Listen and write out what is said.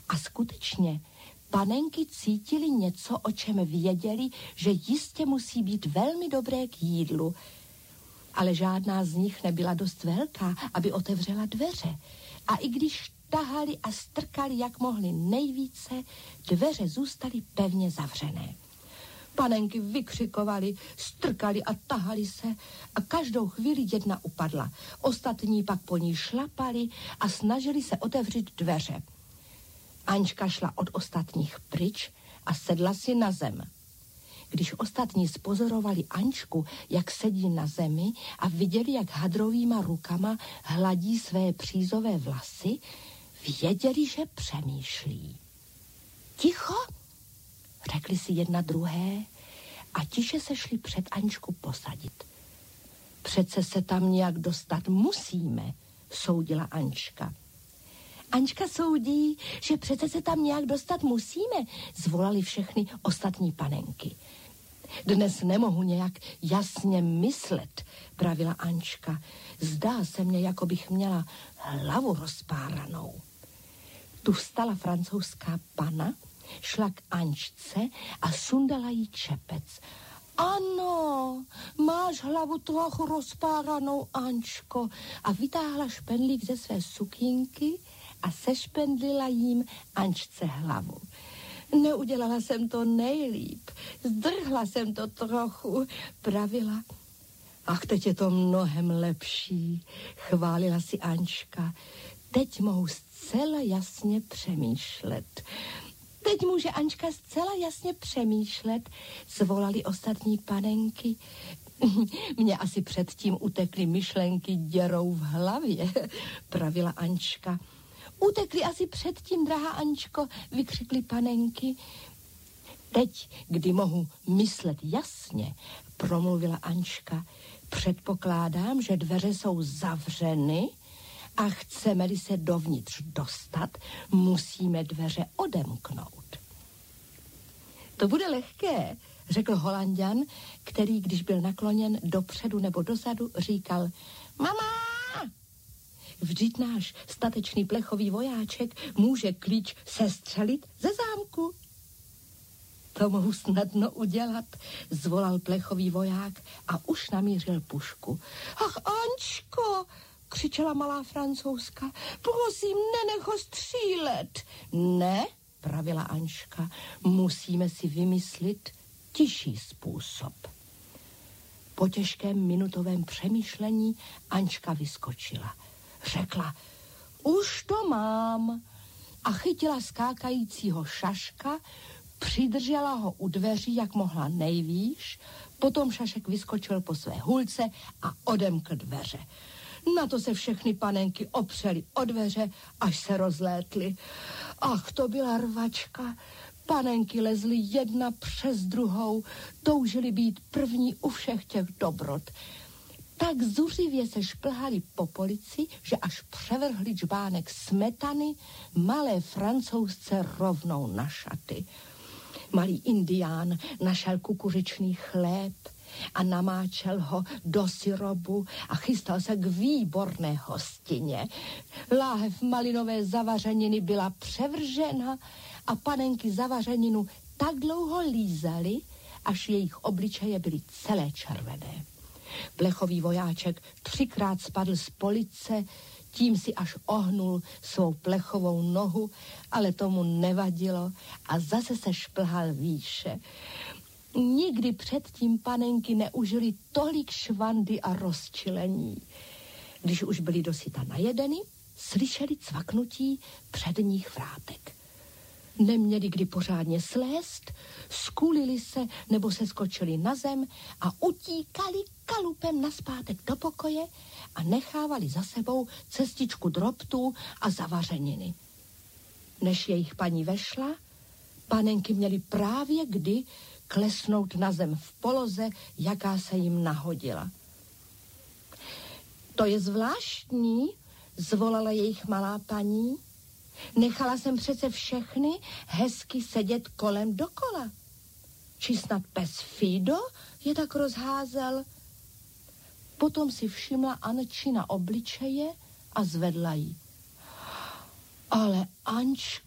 A skutečně, panenky cítily něco, o čem věděli, že jistě musí být velmi dobré k jídlu. Ale žádná z nich nebyla dost velká, aby otevřela dveře. A i když tahali a strkali, jak mohli nejvíce, dveře zůstaly pevně zavřené. Panenky vykřikovali, strkali a tahali se a každou chvíli jedna upadla. Ostatní pak po ní šlapali a snažili se otevřít dveře. Anička šla od ostatních pryč a sedla si na zem. Když ostatní spozorovali Aničku, jak sedí na zemi a viděli, jak hadrovýma rukama hladí své přízové vlasy, věděli, že přemýšlí. Ticho, řekli si jedna druhé a tiše se šli před Aničku posadit. Přece se tam nějak dostat musíme, soudila Anička. Anička soudí, že přece se tam nějak dostat musíme, zvolali všechny ostatní panenky. Dnes nemohu nějak jasně myslet, pravila Anička. Zdá se mně, jako bych měla hlavu rozpáranou. Tu vstala francouzská pana, šla k Aničce a sundala jí čepec. Ano, máš hlavu trochu rozpáranou, Aničko. A vytáhla špendlík ze své sukínky a sešpendlila jím Aničce hlavu. Neudělala jsem to nejlíp, zdrhla jsem to trochu, pravila. Ach, teď je to mnohem lepší, chválila si Anička. Teď mohu zcela jasně přemýšlet. Teď může Anička zcela jasně přemýšlet, zvolali ostatní panenky. Mně asi předtím utekly myšlenky děrou v hlavě, pravila Anička. Utekli asi předtím, drahá Aničko, vykřikly panenky. Teď, kdy mohu myslet jasně, promluvila Anička, předpokládám, že dveře jsou zavřeny a chceme-li se dovnitř dostat, musíme dveře odemknout. To bude lehké, řekl Holanďan, který, když byl nakloněn dopředu nebo dozadu, říkal: Mama! Vždyť náš statečný plechový vojáček může klíč sestřelit ze zámku. To mohu snadno udělat, zvolal plechový voják a už namířil pušku. Ach, Aničko, křičela malá Francouzka, prosím, nenech ho střílet. Ne, pravila Anička, musíme si vymyslit tišší způsob. Po těžkém minutovém přemýšlení Anička vyskočila. Řekla, už to mám, a chytila skákajícího Šaška, přidržela ho u dveří, jak mohla nejvýš, potom Šašek vyskočil po své hulce a odemkl dveře. Na to se všechny panenky opřely o dveře, až se rozlétly. Ach, to byla rvačka. Panenky lezly jedna přes druhou, toužily být první u všech těch dobrot. Tak zuřivě se šplhali po polici, že až převrhli džbánek smetany malé Francouzce rovnou na šaty. Malý indián našel kukuřičný chléb a namáčel ho do syrobu a chystal se k výborné hostině. Láhev malinové zavařeniny byla převržena a panenky zavařeninu tak dlouho lízaly, až jejich obličeje byly celé červené. Plechový vojáček 3krát spadl z police, tím si až ohnul svou plechovou nohu, ale tomu nevadilo a zase se šplhal výše. Nikdy předtím panenky neužili tolik švandy a rozčilení. Když už byli dosyta najedeny, slyšeli cvaknutí předních vrátek. Neměli kdy pořádně slézt, skulili se nebo se skočili na zem a utíkali kalupem nazpátek do pokoje a nechávali za sebou cestičku drobtů a zavařeniny. Než jejich paní vešla, panenky měly právě kdy klesnout na zem v poloze, jaká se jim nahodila. To je zvláštní, zvolala jejich malá paní. Nechala jsem přece všechny hezky sedět kolem dokola. Či snad pes Fido je tak rozházel? Potom si všimla Ančina obličeje a zvedla ji. Ale Aničko,